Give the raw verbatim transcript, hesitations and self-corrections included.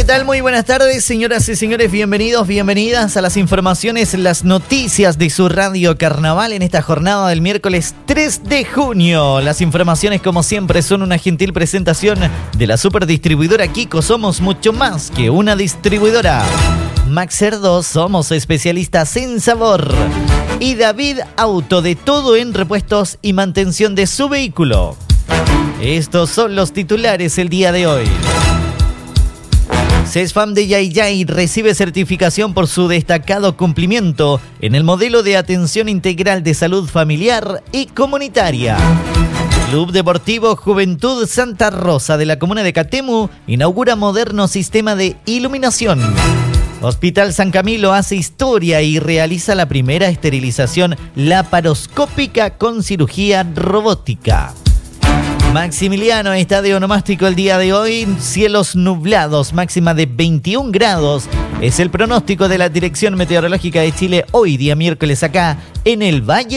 tal? Muy buenas tardes, señoras y señores, bienvenidos, bienvenidas a las informaciones, las noticias de su Radio Carnaval en esta jornada del miércoles tres de junio. Las informaciones, como siempre, son una gentil presentación de la superdistribuidora Kiko. Somos mucho más que una distribuidora. Max Cerdo, somos especialistas en sabor. Y David Auto, de todo en repuestos y mantención de su vehículo. Estos son los titulares el día de hoy. CESFAM de Yayay recibe certificación por su destacado cumplimiento en el modelo de atención integral de salud familiar y comunitaria. Club Deportivo Juventud Santa Rosa de la comuna de Catemu inaugura moderno sistema de iluminación. Hospital San Camilo hace historia y realiza la primera esterilización laparoscópica con cirugía robótica. Maximiliano, estadio onomástico el día de hoy, cielos nublados, máxima de veintiún grados. Es el pronóstico de la Dirección Meteorológica de Chile hoy día miércoles acá en el Valle